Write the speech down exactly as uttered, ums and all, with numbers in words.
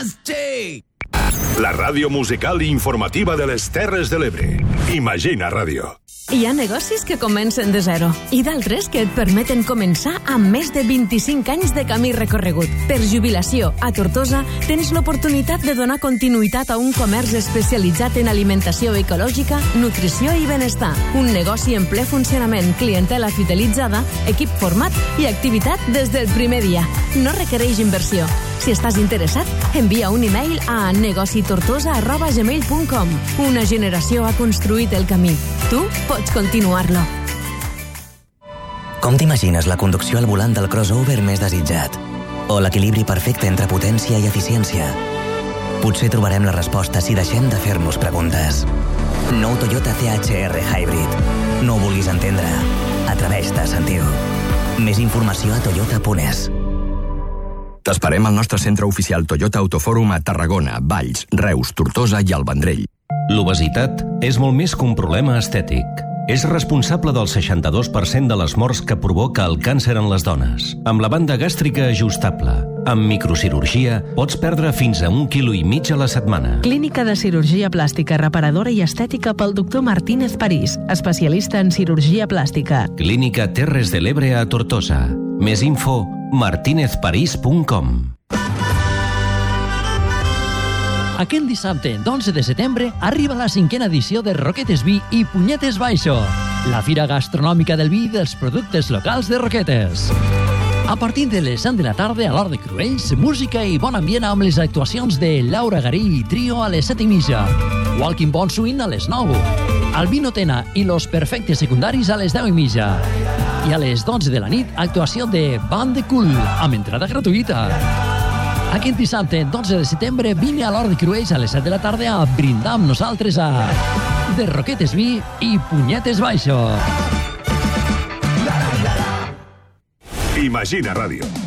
Fantastic! La ràdio musical i informativa de les Terres de l'Ebre. Imagina Ràdio. Hi ha negocis que comencen de zero i d'altres que et permeten començar amb més de vint-i-cinc anys de camí recorregut. Per jubilació, a Tortosa tens l'oportunitat de donar continuïtat a un comerç especialitzat en alimentació ecològica, nutrició i benestar. Un negoci en ple funcionament, clientela fidelitzada, equip format i activitat des del primer dia. No requereix inversió. Si estàs interessat, envia un e-mail a negocitortosa arroba gmail punt com. Una generació ha construït el camí. Tu pots continuar-lo. Com t'imagines la conducció al volant del crossover més desitjat? O l'equilibri perfecte entre potència i eficiència? Potser trobarem la resposta si deixem de fer-nos preguntes. Nou Toyota C H R Hybrid. No ho vulguis entendre. Atreveix-te a sentir-ho. Més informació a toyota punt es. T'esperem al nostre centre oficial Toyota Autofòrum a Tarragona, Valls, Reus, Tortosa i el Vendrell. L'obesitat és molt més que un problema estètic. És responsable del seixanta-dos per cent de les morts que provoca el càncer en les dones. Amb la banda gàstrica ajustable, amb microcirurgia, pots perdre fins a un quilo i mig a la setmana. Clínica de cirurgia plàstica reparadora i estètica pel doctor Martínez París, especialista en cirurgia plàstica. Clínica Terres de l'Ebre a Tortosa. Més info, martinez parís punt com. Aquest dissabte, d'onze de setembre, arriba la cinquena edició de Roquetes Vi i Punyetes Baixo, la fira gastronòmica del vi i dels productes locals de Roquetes. A partir de les set de la tarda, a l'Hort de Cruells, música i bon ambient amb les actuacions de Laura Garí i Trio a les set i mitja, Walking Bon Swing a les nou, Albino Tena i Los Perfectes Secundaris a les deu i mitja. I a les dotze de la nit, actuació de Band de Cool, amb entrada gratuïta. Aquest dissabte, dotze de setembre, vine a l'Hort de Cruells a les set de la tarda a brindar amb nosaltres a de Roquetes Vi i Punyetes Baixo. Imagina Ràdio.